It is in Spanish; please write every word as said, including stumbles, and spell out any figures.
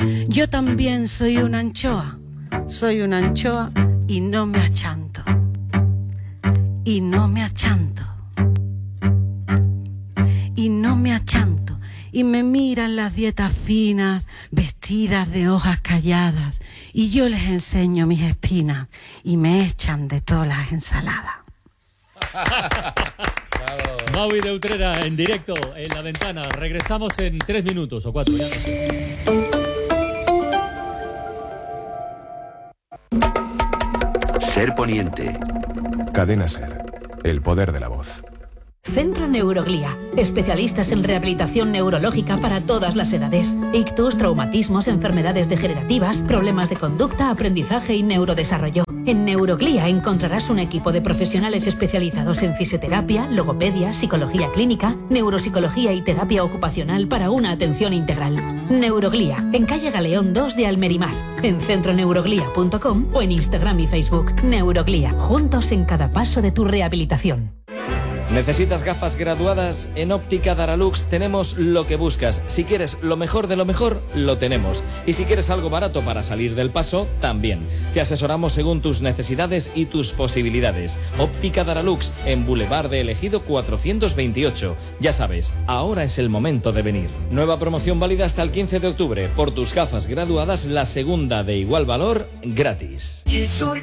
Yo también soy una anchoa, soy una anchoa y no me achanto, y no me achanto, y no me achanto, y me miran las dietas finas, vestidas de hojas calladas, y yo les enseño mis espinas, y me echan de todas las ensaladas. Maui de Utrera en directo en La Ventana. Regresamos en tres minutos o cuatro. Ya no sé. Ser Poniente. Cadena Ser. El poder de la voz. Centro Neuroglía. Especialistas en rehabilitación neurológica para todas las edades. Ictus, traumatismos, enfermedades degenerativas, problemas de conducta, aprendizaje y neurodesarrollo. En Neuroglía encontrarás un equipo de profesionales especializados en fisioterapia, logopedia, psicología clínica, neuropsicología y terapia ocupacional para una atención integral. Neuroglía, en calle Galeón dos de Almerimar, en centroneuroglía punto com o en Instagram y Facebook. Neuroglía, juntos en cada paso de tu rehabilitación. ¿Necesitas gafas graduadas? En Óptica Daralux tenemos lo que buscas. Si quieres lo mejor de lo mejor, lo tenemos. Y si quieres algo barato para salir del paso, también. Te asesoramos según tus necesidades y tus posibilidades. Óptica Daralux, en Boulevard de Ejido cuatrocientos veintiocho. Ya sabes, ahora es el momento de venir. Nueva promoción válida hasta el quince de octubre. Por tus gafas graduadas, la segunda de igual valor, gratis. Yo soy